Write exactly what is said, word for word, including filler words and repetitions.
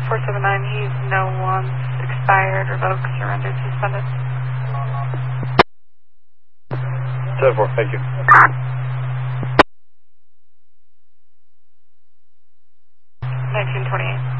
four seven nine, he's no one's expired, revoked, surrendered, suspended. seven four, thank you. nineteen twenty-eight.